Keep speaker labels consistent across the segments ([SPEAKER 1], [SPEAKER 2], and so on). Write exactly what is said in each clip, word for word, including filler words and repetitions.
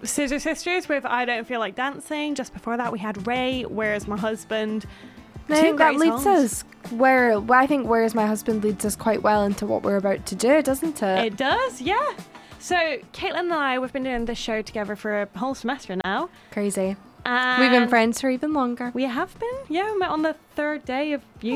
[SPEAKER 1] Scissor Sisters with I Don't Feel Like Dancing. Just before that, we had Ray, Where's My Husband?
[SPEAKER 2] I think that leads us where well, I think Where's My Husband leads us quite well into what we're about to do, doesn't it?
[SPEAKER 1] It does, yeah. So Caitlin and I, we've been doing this show together for a whole semester now.
[SPEAKER 2] Crazy.
[SPEAKER 1] And
[SPEAKER 2] we've been friends for even longer.
[SPEAKER 1] We have been, yeah. We met on the third day of uni.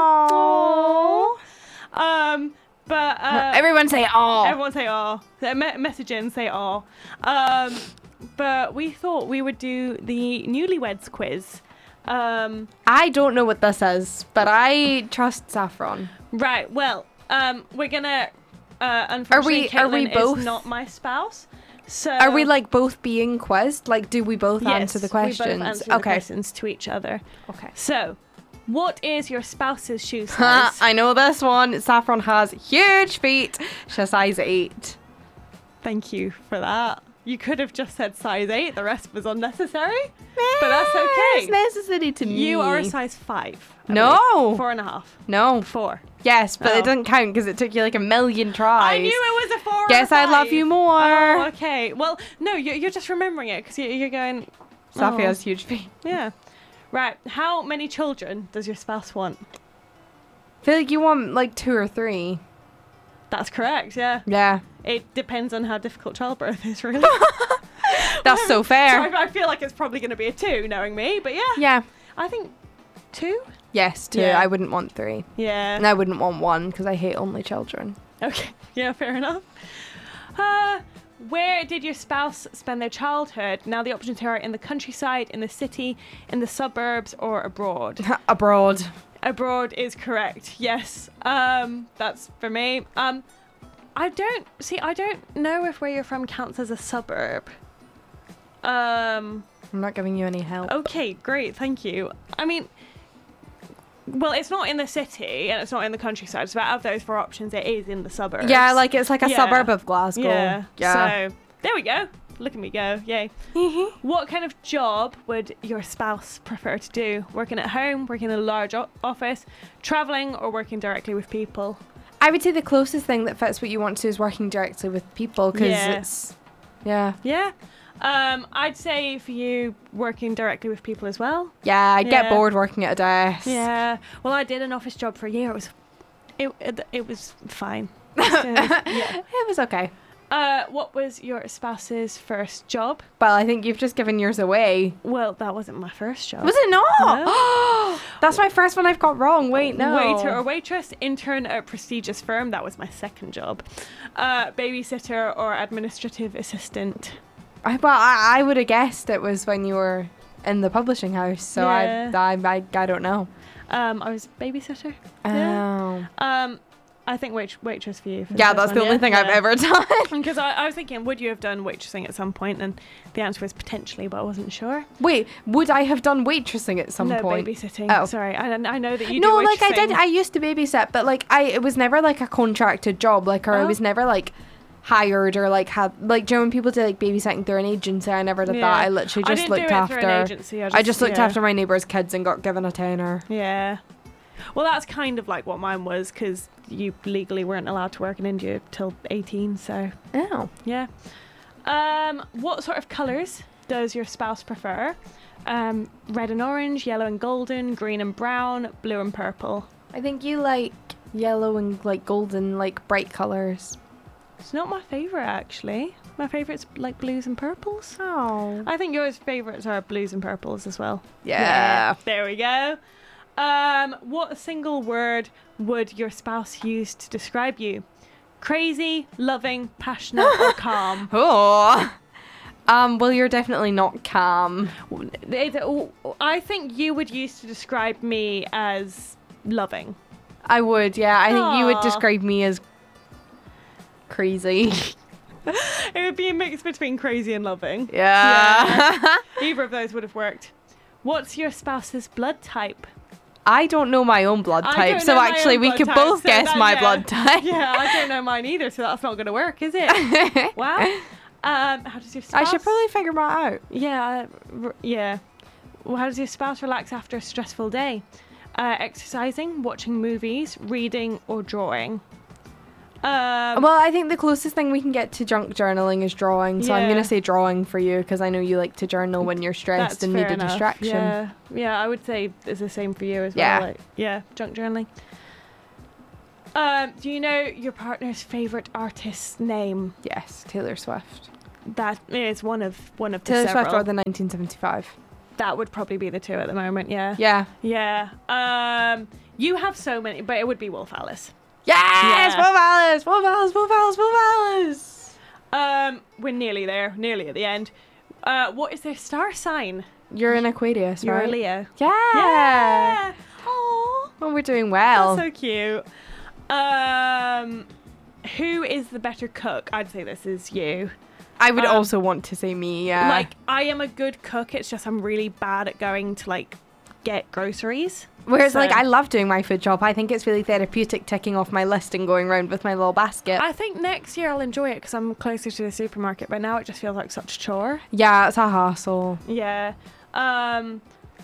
[SPEAKER 2] Aww.
[SPEAKER 1] Aww. Um, but uh,
[SPEAKER 2] everyone say "aw."
[SPEAKER 1] Everyone say "aw." Me- message in, say "aw." Um, but we thought we would do the Newlyweds quiz. Um,
[SPEAKER 2] I don't know what this is, but I trust Saffron.
[SPEAKER 1] Right. Well, um, we're gonna. Uh, unfortunately,
[SPEAKER 2] are we? Are we both
[SPEAKER 1] is not my spouse? So
[SPEAKER 2] are we like both being quizzed? Like, do we both
[SPEAKER 1] yes,
[SPEAKER 2] answer the questions?
[SPEAKER 1] We both answer
[SPEAKER 2] okay.
[SPEAKER 1] the questions to each other.
[SPEAKER 2] Okay.
[SPEAKER 1] So, what is your spouse's shoe size?
[SPEAKER 2] I know this one. Saffron has huge feet. She's size eight.
[SPEAKER 1] Thank you for that. You could have just said size eight. The rest was unnecessary. But that's okay.
[SPEAKER 2] It's necessary to me.
[SPEAKER 1] You are a size five. I
[SPEAKER 2] No.
[SPEAKER 1] believe. Four and a half.
[SPEAKER 2] No.
[SPEAKER 1] Four.
[SPEAKER 2] Yes, but
[SPEAKER 1] Oh.
[SPEAKER 2] it doesn't count because it took you like a million tries.
[SPEAKER 1] I knew it was a four.
[SPEAKER 2] Guess
[SPEAKER 1] or a
[SPEAKER 2] I love
[SPEAKER 1] five.
[SPEAKER 2] you more.
[SPEAKER 1] Oh, okay. Well, no, you're, you're just remembering it because you're going.
[SPEAKER 2] Safi
[SPEAKER 1] oh.
[SPEAKER 2] has huge feet.
[SPEAKER 1] Yeah. Right. How many children does your spouse want?
[SPEAKER 2] I feel like you want like two or three.
[SPEAKER 1] That's correct. Yeah.
[SPEAKER 2] Yeah.
[SPEAKER 1] It depends on how difficult childbirth is, really.
[SPEAKER 2] That's so fair.
[SPEAKER 1] So I, I feel like it's probably going to be a two, knowing me. But yeah.
[SPEAKER 2] Yeah.
[SPEAKER 1] I think two.
[SPEAKER 2] Yes, two.
[SPEAKER 1] Yeah.
[SPEAKER 2] I wouldn't want three.
[SPEAKER 1] Yeah.
[SPEAKER 2] And I wouldn't want one because I hate only children.
[SPEAKER 1] Okay. Yeah, fair enough. Uh, where did your spouse spend their childhood? Now the options here are in the countryside, in the city, in the suburbs, or abroad.
[SPEAKER 2] Abroad.
[SPEAKER 1] Abroad is correct. Yes. Um, that's for me. Um, I don't see. I don't know if where you're from counts as a suburb. Um.
[SPEAKER 2] I'm not giving you any help.
[SPEAKER 1] Okay, great. Thank you. I mean, well, it's not in the city and it's not in the countryside. So out of those four options, it is in the suburbs.
[SPEAKER 2] Yeah, like it's like a
[SPEAKER 1] Yeah.
[SPEAKER 2] suburb of Glasgow.
[SPEAKER 1] Yeah.
[SPEAKER 2] Yeah.
[SPEAKER 1] So there we go. Look at me go. Yay. What kind of job would your spouse prefer to do? Working at home, working in a large o- office, traveling, or working directly with people?
[SPEAKER 2] I would say the closest thing that fits what you want to is working directly with people because
[SPEAKER 1] Yeah.
[SPEAKER 2] it's, yeah.
[SPEAKER 1] Yeah. Um, I'd say for you, working directly with people as well.
[SPEAKER 2] Yeah, I get
[SPEAKER 1] Yeah.
[SPEAKER 2] bored working at a desk.
[SPEAKER 1] Yeah. Well, I did an office job for a year. It was, it it, it was fine. yeah.
[SPEAKER 2] It was okay.
[SPEAKER 1] Uh, what was your spouse's first job?
[SPEAKER 2] Well, I think you've just given yours away.
[SPEAKER 1] Well, that wasn't my first job.
[SPEAKER 2] Was it not?
[SPEAKER 1] No.
[SPEAKER 2] That's my first one I've got wrong. Wait, no.
[SPEAKER 1] Waiter or waitress, intern at a prestigious firm. That was my second job. Uh, babysitter or administrative assistant.
[SPEAKER 2] I, well, I, I would have guessed it was when you were in the publishing house. So
[SPEAKER 1] Yeah.
[SPEAKER 2] I, I, I, I don't know.
[SPEAKER 1] Um, I was babysitter.
[SPEAKER 2] Oh.
[SPEAKER 1] Yeah. Um, I think wait- waitress for you. For
[SPEAKER 2] Yeah,
[SPEAKER 1] the
[SPEAKER 2] that's
[SPEAKER 1] first
[SPEAKER 2] the
[SPEAKER 1] one,
[SPEAKER 2] only
[SPEAKER 1] yeah?
[SPEAKER 2] thing I've
[SPEAKER 1] Yeah.
[SPEAKER 2] ever done.
[SPEAKER 1] Because I, I was thinking, would you have done waitressing at some point? And the answer was potentially, but I wasn't sure.
[SPEAKER 2] Wait, would I have done waitressing at some
[SPEAKER 1] no,
[SPEAKER 2] point?
[SPEAKER 1] babysitting.
[SPEAKER 2] Oh.
[SPEAKER 1] Sorry, I, I know that you
[SPEAKER 2] no,
[SPEAKER 1] do
[SPEAKER 2] like I did.
[SPEAKER 1] waitressing.
[SPEAKER 2] I used to babysit, but like I, it was never like a contracted job. Like, or I
[SPEAKER 1] Oh.
[SPEAKER 2] was never like hired or like had like. Do you know when people do like babysitting through an agency? I never did
[SPEAKER 1] Yeah.
[SPEAKER 2] that. I literally
[SPEAKER 1] I
[SPEAKER 2] just
[SPEAKER 1] didn't
[SPEAKER 2] looked
[SPEAKER 1] do it
[SPEAKER 2] after.
[SPEAKER 1] through an agency. I just,
[SPEAKER 2] I just looked
[SPEAKER 1] yeah.
[SPEAKER 2] after my neighbours' kids and got given a tenner.
[SPEAKER 1] Yeah. Well, that's kind of like what mine was because you legally weren't allowed to work in India till eighteen. So
[SPEAKER 2] Oh.
[SPEAKER 1] yeah. Um, what sort of colours does your spouse prefer? Um, red and orange, yellow and golden, green and brown, blue and purple.
[SPEAKER 2] I think you like yellow and like golden, like bright colours.
[SPEAKER 1] It's not my favourite actually. My favourite's like blues and purples.
[SPEAKER 2] Oh.
[SPEAKER 1] I think yours favourites are blues and purples as well.
[SPEAKER 2] Yeah.
[SPEAKER 1] There we go. Um, what single word would your spouse use to describe you? Crazy, loving, passionate, or calm?
[SPEAKER 2] Oh. Um, well, you're definitely not calm.
[SPEAKER 1] It- I think you would use to describe me as loving.
[SPEAKER 2] I would, yeah. I think you would
[SPEAKER 1] Aw.
[SPEAKER 2] describe me as crazy.
[SPEAKER 1] It would be a mix between crazy and loving.
[SPEAKER 2] Yeah.
[SPEAKER 1] Either of those would have worked. What's your spouse's blood type?
[SPEAKER 2] I don't know my own blood
[SPEAKER 1] I
[SPEAKER 2] type,
[SPEAKER 1] don't
[SPEAKER 2] so
[SPEAKER 1] know my
[SPEAKER 2] actually
[SPEAKER 1] own
[SPEAKER 2] we
[SPEAKER 1] blood
[SPEAKER 2] could
[SPEAKER 1] type,
[SPEAKER 2] both
[SPEAKER 1] so
[SPEAKER 2] guess
[SPEAKER 1] that-
[SPEAKER 2] my
[SPEAKER 1] yeah.
[SPEAKER 2] blood type.
[SPEAKER 1] Yeah, I don't know mine either, so that's not going to work, is it? Wow. Um, how does your spouse...
[SPEAKER 2] I should probably figure that out.
[SPEAKER 1] Yeah, uh, r- yeah. Well, how does your spouse relax after a stressful day? Uh, exercising, watching movies, reading, or drawing? Um,
[SPEAKER 2] well, I think the closest thing we can get to junk journaling is drawing. So I'm
[SPEAKER 1] Yeah.
[SPEAKER 2] going to say drawing for you because I know you like to journal when you're stressed
[SPEAKER 1] that's
[SPEAKER 2] and
[SPEAKER 1] fair
[SPEAKER 2] need a
[SPEAKER 1] enough.
[SPEAKER 2] distraction.
[SPEAKER 1] Yeah, yeah, I would say it's the same for you as
[SPEAKER 2] Yeah.
[SPEAKER 1] well. Like, yeah, junk journaling. Um, do you know your partner's favorite artist's name?
[SPEAKER 2] Yes, Taylor Swift.
[SPEAKER 1] That is one of one of the
[SPEAKER 2] Taylor
[SPEAKER 1] several.
[SPEAKER 2] Swift or the nineteen seventy-five.
[SPEAKER 1] That would probably be the two at the moment. Yeah.
[SPEAKER 2] Yeah.
[SPEAKER 1] Yeah. Um, you have so many, but it would be Wolf Alice.
[SPEAKER 2] Yes!
[SPEAKER 1] Yeah.
[SPEAKER 2] Wolf Alice! Wolf Alice! Wolf Alice! Wolf Alice!
[SPEAKER 1] Um, we're nearly there, nearly at the end. Uh, what is their star sign?
[SPEAKER 2] You're an Aquarius,
[SPEAKER 1] You're
[SPEAKER 2] right?
[SPEAKER 1] a Leo.
[SPEAKER 2] Yeah.
[SPEAKER 1] Yeah. Oh,
[SPEAKER 2] Well, we're doing well.
[SPEAKER 1] that's so cute. Um, who is the better cook? I'd say this is you.
[SPEAKER 2] I would
[SPEAKER 1] um,
[SPEAKER 2] also want to say me, yeah.
[SPEAKER 1] Like, I am a good cook. It's just I'm really bad at going to like get groceries.
[SPEAKER 2] Whereas,
[SPEAKER 1] so-
[SPEAKER 2] like, I love doing my food shop. I think it's really therapeutic ticking off my list and going around with my little basket.
[SPEAKER 1] I think next year I'll enjoy it because I'm closer to the supermarket. But now it just feels like such a chore.
[SPEAKER 2] Yeah, it's a hassle.
[SPEAKER 1] Yeah. Um,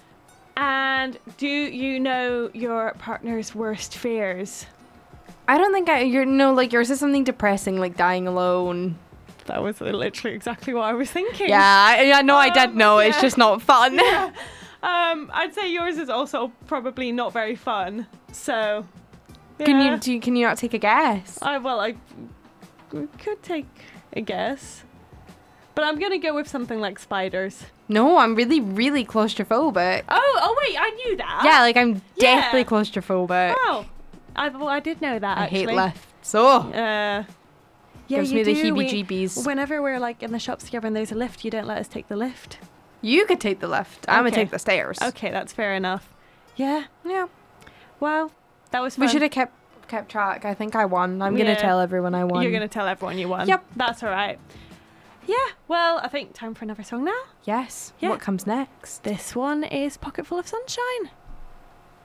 [SPEAKER 1] and do you know your partner's worst fears?
[SPEAKER 2] I don't think I, you're, no, like, yours is something depressing, like dying alone.
[SPEAKER 1] That was literally exactly what I was thinking.
[SPEAKER 2] Yeah, I, I know I did
[SPEAKER 1] Um,
[SPEAKER 2] know. It's
[SPEAKER 1] yeah.
[SPEAKER 2] just not fun.
[SPEAKER 1] Yeah. Um, I'd say yours is also probably not very fun. So, yeah.
[SPEAKER 2] Can you, do you, can you not take a guess?
[SPEAKER 1] I well, I could take a guess, but I'm gonna go with something like spiders.
[SPEAKER 2] No, I'm really, really claustrophobic.
[SPEAKER 1] Oh, oh wait, I knew that.
[SPEAKER 2] Yeah, like, I'm
[SPEAKER 1] Yeah.
[SPEAKER 2] deathly claustrophobic.
[SPEAKER 1] Wow. I well, I did know that.
[SPEAKER 2] I
[SPEAKER 1] actually.
[SPEAKER 2] hate lifts. Oh,
[SPEAKER 1] Uh, yeah,
[SPEAKER 2] gives
[SPEAKER 1] you
[SPEAKER 2] me the
[SPEAKER 1] do. We-
[SPEAKER 2] heebie-jeebies.
[SPEAKER 1] Whenever we're like in the shops together and there's a lift, you don't let us take the lift.
[SPEAKER 2] You could take the lift. I'm gonna
[SPEAKER 1] Okay.
[SPEAKER 2] take the stairs.
[SPEAKER 1] Okay, that's fair enough. Yeah.
[SPEAKER 2] Yeah.
[SPEAKER 1] Well, that was fun.
[SPEAKER 2] We should have kept kept track. I think I won. I'm
[SPEAKER 1] Yeah.
[SPEAKER 2] gonna tell everyone I won.
[SPEAKER 1] You're gonna tell everyone you won.
[SPEAKER 2] Yep.
[SPEAKER 1] That's all right. Yeah. Well, I think time for another song now.
[SPEAKER 2] Yes.
[SPEAKER 1] Yeah.
[SPEAKER 2] What comes next?
[SPEAKER 1] This one is Pocket Full of Sunshine.